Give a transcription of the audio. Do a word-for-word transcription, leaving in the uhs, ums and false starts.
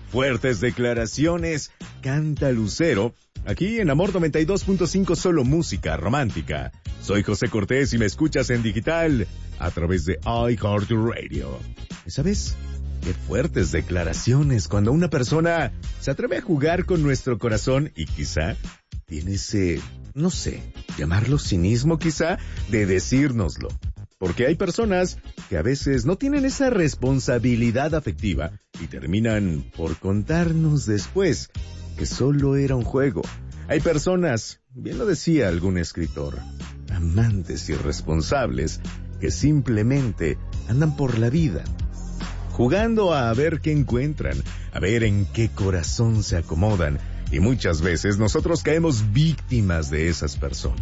Fuertes declaraciones, canta Lucero, aquí en Amor noventa y dos punto cinco, solo música romántica. Soy José Cortés y me escuchas en digital a través de iHeartRadio. ¿Sabes? Qué fuertes declaraciones cuando una persona se atreve a jugar con nuestro corazón y quizá tiene ese, no sé, llamarlo cinismo quizá, de decírnoslo. Porque hay personas que a veces no tienen esa responsabilidad afectiva y terminan por contarnos después que solo era un juego. Hay personas, bien lo decía algún escritor, amantes irresponsables que simplemente andan por la vida jugando a ver qué encuentran, a ver en qué corazón se acomodan, y muchas veces nosotros caemos víctimas de esas personas.